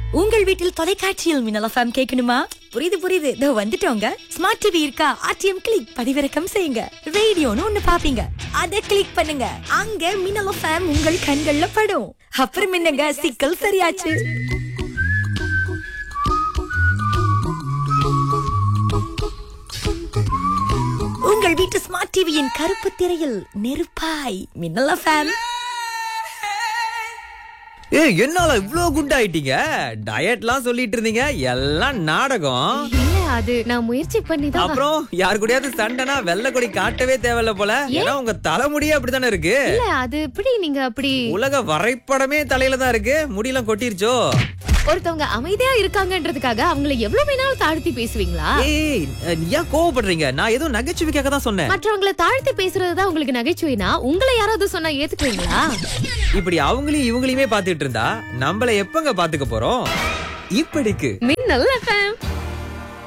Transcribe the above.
உங்கள் வீட்டில் தொலைக்காட்சியில் மின்னல் எஃப்எம் கேட்கணுமா? புரியுது இதோ வந்துட்டோங்க. ஸ்மார்ட் டிவி இருக்கா? ஆர்டிஎம் கிளிக் பதிவிறக்கம் செய்யுங்க. ரேடியோன்னு ஒண்ணு பாப்பீங்க, அத கிளிக் பண்ணுங்க. அங்க மின்னல் எஃப்எம் உங்கள் கண்கள்ல படும். அப்புறம் என்னங்க, சிக்கல் சரியாச்சு. உங்கள் வீட்டு ஸ்மார்ட் டிவியின் கருப்பு திரையில் நெருப்பாய் மின்னல் எஃப்எம். என்னால இவ்ளோ குண்டாயிட்டீங்க? டயட்லாம் சொல்லிட்டு இருந்தீங்க, எல்லாம் நாடகம். இல்ல, அது நான் முயற்சி பண்ணிதான். அப்புறம் யாரு கூடயாவது சண்டைனா வெள்ளை கொடி காட்டவே தேவையில்ல போல. ஏன்னா உங்க தலைமுடியே அப்படித்தானே இருக்கு. இல்ல, அது எப்படி நீங்க அப்படி? உலக வரைபடமே தலையில தான் இருக்கு, முடியெல்லாம் கொட்டிருச்சோ. ஒருத்தவங்க அமைதியா இருக்காங்கன்றதுக்காக அவங்கள எவ்வளவு வேணாலும் தாழ்த்தி பேசுவீங்களா? ஏய், ஏன் கோவப்படுறீங்க? நான் ஏதோ நகைச்சுவைக்காக தான் சொன்னேன். மற்றவங்கள தாழ்த்தி பேசுறதுதான் உங்களுக்கு நகைச்சுவைனா உங்களை யாராவது சொன்னா ஏத்துக்குவீங்களா? இப்படி அவங்களையும் இவங்களையுமே பாத்துட்டு இருந்தா நம்மள எப்பங்க பாத்துக்க போறோம்? இப்படிக்கு மின்னல் எஃப்எம்.